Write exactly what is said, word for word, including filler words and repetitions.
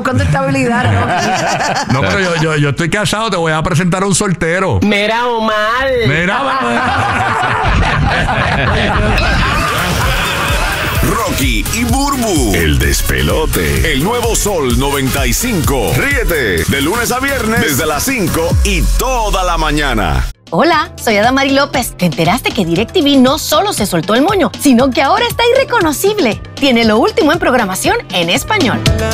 contestabilidad, ¿no? No, pero yo, yo, yo estoy casado, te voy a presentar a un soltero. Mira, Omar. Mira, Rocky y Burbu, el despelote. El nuevo Sol noventa y cinco. Ríete de lunes a viernes desde las cinco y toda la mañana. Hola, soy Adamari López. ¿Te enteraste que DirecTV no solo se soltó el moño, sino que ahora está irreconocible? Tiene lo último en programación en español.